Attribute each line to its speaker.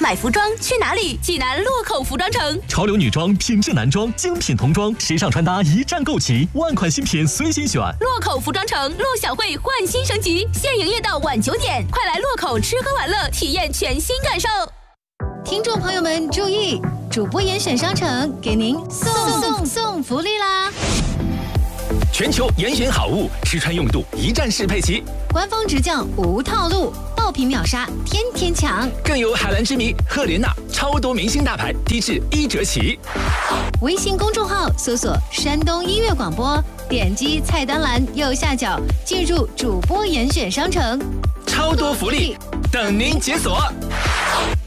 Speaker 1: 买服装去哪里？济南洛口服装城。
Speaker 2: 潮流女装、品质男装、精品童装，时尚穿搭一站购齐，万款新品随心选。
Speaker 1: 洛口服装城陆小慧焕新升级，现营业到晚9点，快来洛口吃喝玩乐，体验全新感受。
Speaker 3: 听众朋友们注意，主播严选商城给您送福利啦！
Speaker 4: 全球严选好物，吃穿用度一站式配齐，
Speaker 3: 官方直降无套路，爆品秒杀，天天抢，
Speaker 4: 更有海蓝之谜、赫莲娜超多明星大牌，低至1折起。
Speaker 3: 微信公众号搜索山东音乐广播，点击菜单栏右下角进入主播严选商城，
Speaker 4: 超多福利等您解锁。